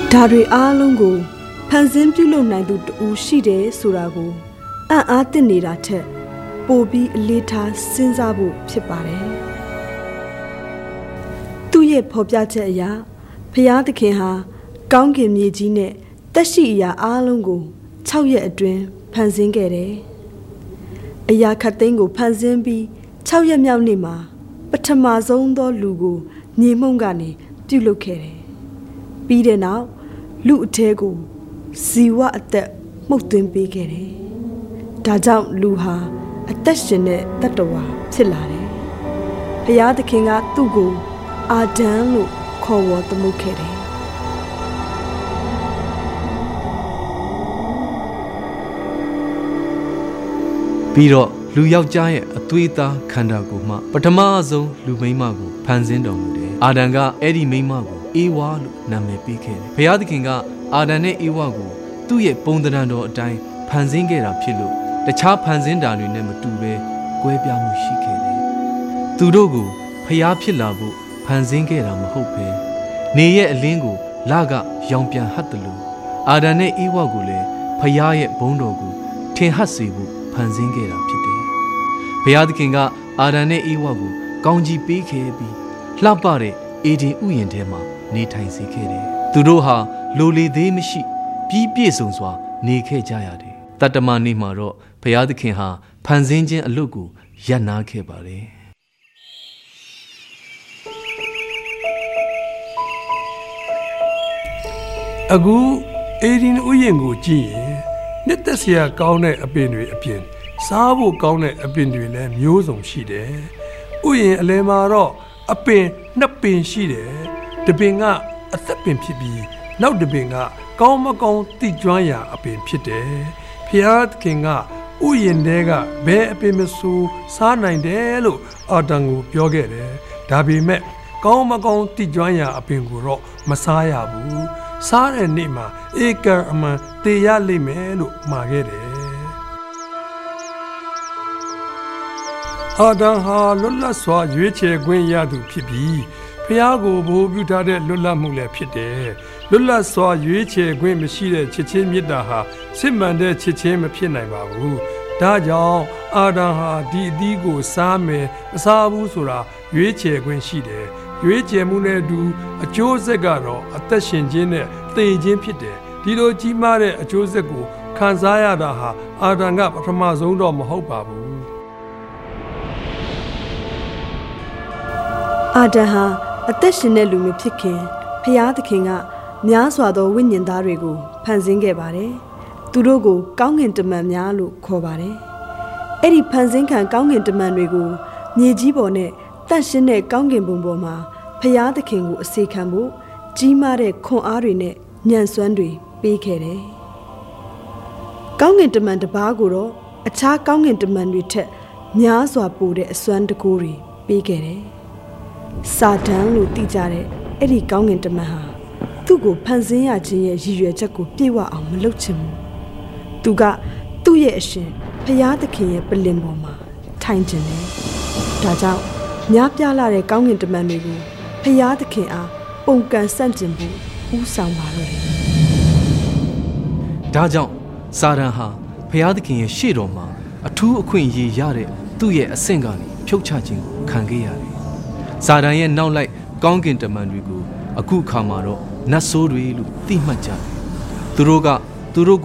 ဒါတွေအားလုံးကိုဖန်ဆင်းပြုလုပ်နိုင်သူတူရှိတယ်ဆိုတာကိုအံ့အားသင့်နေတာထက်ပိုပြီးအလေးထားစဉ်းစားဖို့ဖြစ်ပါတယ်သူ့ရဲ့ဖော်ပြချက်အရဖျားသခင်ဟာကောင်းကင်မြေကြီးနဲ့တက်ရှိအရာအားလုံးကို6ရက်အတွင်းဖန်ဆင်းခဲ့တယ်အရာခတ်သိမ်းကိုဖန်ဆင်းပြီး6ရက်မြောက်နေ့မှာပထမဆုံးသောလူကိုမြေမှုန့်ကနေပြုလုပ်ခဲ့တယ်ပြီးတဲ့နောက်လူအထဲကိုဇီဝအသက်မှုတ်သွင်းပေးခဲ့တယ်ဒါကြောင့်လူဟာအသက်ရှင်တဲ့တတ္တဝါဖြစ်လာတယ်ဘုရားသခင်ကသူ့ကိုအာဒံလို့ခေါ်ဝေါ်သမုတ်ခဲ့တယ်ပြီးတော့လူယောက်ျားရဲ့အသွေးသားခန္ဓာကိုယ်မှပထမဆုံးလူမိန်းမကိုဖန်ဆင်းတော်မူတယ်အာဒံကအဲ့ဒီမိန်းမကိုအေဝါလို့နာမည်ပေးခဲ့တယ်ဘုရားသခင်ကအာဒံနဲ့အေဝါကိုသူ့ရဲ့ပုံသဏ္ဍာန်တော်အတိုင်းဖန်ဆင်းခဲ့တာဖြစ်လို့တခြားဖန်ဆင်းတာတွေနဲ့မတူဘဲကွဲပြားမှုရှိခဲ့တယ်သူတို့ကိုဖျားဖြစ်လာဖို့ဖန်ဆင်းခဲ့တာမဟုတ်ဘဲနေရဲ့အလင်းကိုလကရောင်ပြန်ဟတ်တယ်လို့အာဒံနဲ့အေဝါကိုလည်းဖျားရဲ့ဘုန်းတော်ကိုထင်ဟပ်စေဖို့ဖန်ဆင်းခဲ့တာဖြစ်တယ်ဘုရားသခင်ကအာဒံနဲ့အေဝါကိုကောင်းကြီးပေးခဲ့ပြီးလှပတဲ့အေဒင်ဥယျာဉ်ထဲမှာနေထိုင်စေခဲ့တယ်သူတို့ဟာလိုလေသေးမရှိပြီးပြည့်စုံစွာနေခဲ့ကြရတယ်တတ္တမနေ့မှာတော့ဘုရားသခင်ဟာဖန်ဆင်းခြင်းအလုပ်ကိုရပ်နားခဲ့ပါတယ်အခုအေဒင်ဥယျာဉ်ကိုကြည့်ရင်နှစ်သက်စရာကောင်းတဲ့အပင်တွေအပြင်စားဖို့ကောင်းတဲ့အပင်တွေလည်းမျိုးစုံရှိတယ်ဥယျာဉ်အလယ်မှာတော့အပင်နှစ်ပင်ရှိတယ်တစ်ပင်ကအသက်ပင်ဖြစ်ပြီးနောက်တစ်ပင်ကကောင်းမကောင်းသိကျွမ်းရာအပင်ဖြစ်တယ်ဖျားသခင်ကဥယျာဉ်ထဲကဘယ်အပင်မဆိုစားနိုင်တယ်လို့အာဒံကိုပြောခဲ့တယ်ဒါပေမဲ့ကောင်းမကောင်းသိကျွမ်းရာအပင်ကိုတော့မစားရဘူးစားတဲ့နေ့မှာဧကံအမှန်သေရလိမ့်မယ်လို့မှာခဲ့တယ်အာဒံဟာလွတ်လပ်စွာရွေးချယ်ခွင့်ရသူဖြစ်ပြီးဖျားကိုဘိုးပြုထားတဲ့လွတ်လပ်မှုလည်းဖြစ်တယ်လွတ်လပ်စွာရွေးချယ်ခွင့်မရှိတဲ့ချစ်ချင်းမေတ္တာဟာစစ်မှန်တဲ့ချစ်ချင်းမဖြစ်နိုင်ပါဘူးဒါကြောင့်အာဒံဟာဒီအသီးကိုစားမယ်မစားဘူးဆိုတာရွေးချယ်ခွင့်ရှိတယ်ရွေးချယ်မှုနဲ့အတူအကျိုးဆက်ကတော့အသက်ရှင်ခြင်းနဲ့သေခြင်းဖြစ်တယ်ဒီလိုကြီးမားတဲ့အကျိုးဆက်ကိုခံစားရတာဟာအာဒံကပထမဆုံးတော့မဟုတ်ပါဘူးအာဒံဟာအသက်ရှင်တဲ့လူမျိုးဖြစ်ခင်ဖျားသခင်ကများစွာသောဝိညာဉ်သားတွေကိုဖန်ဆင်းခဲ့ပါတယ်သူတို့ကိုကောင်းကင်တမန်များလို့ခေါ်ပါတယ်အဲ့ဒီဖန်ဆင်းခံကောင်းကင်တမန်တွေကိုမြေကြီးပေါ်နဲ့တန့်ရှင်းတဲ့ကောင်းကင်ဘုံပေါ်မှာဖျားသခင်ကိုအစေခံဖို့ကြီးမားတဲ့ခွန်အားတွေနဲ့ညံ့စွမ်းတွေပေးခဲ့တယ်။ကောင်းကင်တမန်တစ်ပါးကိုတော့အခြားကောင်းကင်တမန်တွေထက်များစွာပိုတဲ့အစွမ်းတကူတွေပေးခဲ့တယ်။စာတန်လို့သိကြတဲ့အဲ့ဒီကောင်းကင်တမန်ဟာသူ့ကိုဖန်ဆင်းရခြင်းရဲ့ရည်ရွယ်ချက်ကိုပြည့်ဝအောင်မလုပ်ချင်ဘူး။သူကသူ့ရဲ့အရှင်ဖျားသခင်ရဲ့ပလင်ပေါ်မှာထိုင်ခြင်းတယ်။ဒါကြောင့်များပြားလာတဲ့ကောင်းကင်တမန်တွေကိုဖျားသခင်အားပုံကန်ဆန့်ကျင်ဖို့ဦးဆောင်ပါတော့တယ်။ဒါကြောင့်စာတန်ဟာဖျားသခင်ရဲ့ရှေ့တော်မှာအထူးအခွင့်အရေးရတဲ့သူ့ရဲ့အဆင့်ကနေဖြုတ်ချခြင်းကိုခံခဲ့ရတယ်။စာတန်ရဲ့နောက်လိုက်ကောင်းကင်တမန်တွေကိုအခုအခါမှာတော့နတ်ဆိုးတွေလို့သိမှတ်ကြတယ်။သူတို့